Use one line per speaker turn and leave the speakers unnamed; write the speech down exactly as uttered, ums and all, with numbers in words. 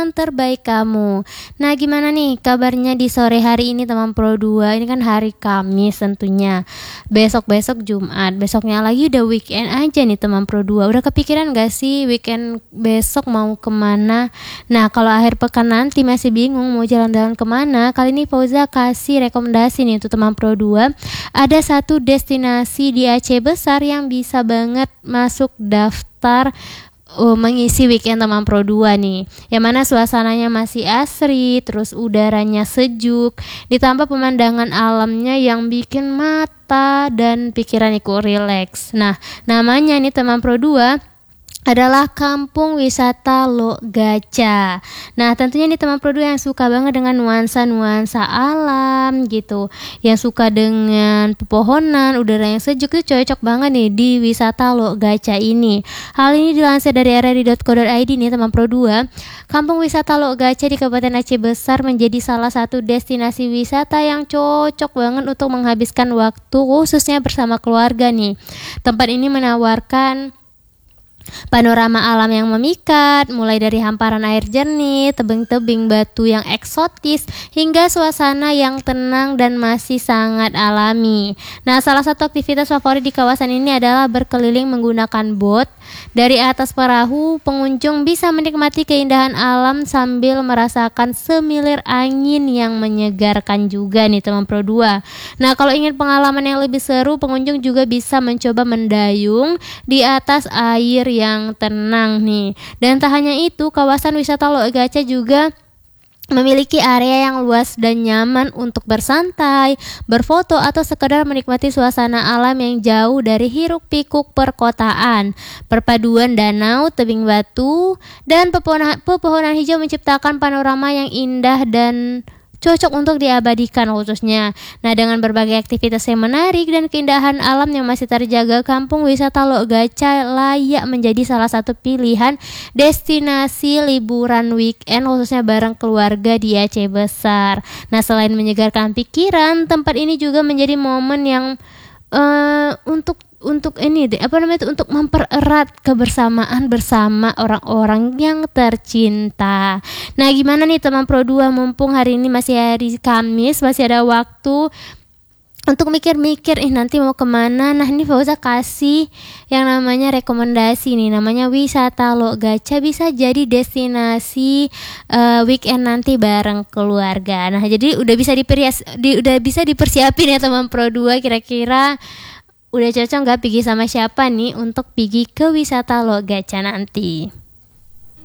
terbaik kamu. Nah, gimana nih kabarnya di sore hari ini teman Pro dua? Ini kan hari Kamis tentunya. Besok-besok Jumat, besoknya lagi udah weekend aja nih teman Pro dua. Udah kepikiran gak sih weekend besok mau kemana? Nah, kalau akhir pekan nanti masih bingung mau jalan-jalan kemana, kali ini Fauza kasih rekomendasi nih untuk teman Pro dua. Ada satu destinasi di Aceh Besar yang bisa banget masuk daftar Uh, mengisi weekend teman Pro dua nih, yang mana suasananya masih asri, terus udaranya sejuk, ditambah pemandangan alamnya yang bikin mata dan pikiran ikut rileks. Nah, namanya nih teman Pro dua adalah Kampung Wisata Lok Gaca. Nah, tentunya nih teman Pro dua yang suka banget dengan nuansa-nuansa alam gitu, yang suka dengan pepohonan, udara yang sejuk, itu cocok banget nih di wisata Lok Gaca ini. Hal ini dilansir dari r r i dot co dot i d nih teman Pro dua. Kampung Wisata Lok Gaca di Kabupaten Aceh Besar menjadi salah satu destinasi wisata yang cocok banget untuk menghabiskan waktu khususnya bersama keluarga nih. Tempat ini menawarkan panorama alam yang memikat, mulai dari hamparan air jernih, tebing-tebing batu yang eksotis, hingga suasana yang tenang dan masih sangat alami. Nah, salah satu aktivitas favorit di kawasan ini adalah berkeliling menggunakan bot. Dari atas perahu, pengunjung bisa menikmati keindahan alam sambil merasakan semilir angin yang menyegarkan juga nih teman Pro dua. Nah, kalau ingin pengalaman yang lebih seru, pengunjung juga bisa mencoba mendayung di atas air yang tenang nih. Dan tak hanya itu, kawasan wisata Lok Gaca juga memiliki area yang luas dan nyaman untuk bersantai, berfoto, atau sekedar menikmati suasana alam yang jauh dari hiruk-pikuk perkotaan. Perpaduan danau, tebing batu, dan pepohonan, pepohonan hijau menciptakan panorama yang indah dan cocok untuk diabadikan khususnya. Nah, dengan berbagai aktivitas yang menarik dan keindahan alam yang masih terjaga, Kampung Wisata Lok Gaca layak menjadi salah satu pilihan destinasi liburan weekend khususnya bareng keluarga di Aceh Besar. Nah, selain menyegarkan pikiran, tempat ini juga menjadi momen yang uh, untuk untuk ini deh, apa namanya itu, untuk mempererat kebersamaan bersama orang-orang yang tercinta. Nah, gimana nih teman Pro dua, mumpung hari ini masih hari Kamis, masih ada waktu untuk mikir-mikir, ih nanti mau kemana. Nah, ini Fauza kasih yang namanya rekomendasi nih, namanya wisata Lok Gaca, bisa jadi destinasi uh, weekend nanti bareng keluarga. Nah, jadi udah bisa diperias, di, udah bisa dipersiapin ya teman Pro dua, kira-kira udah cocok nggak pergi sama siapa nih untuk pergi ke wisata Lok Gaca nanti?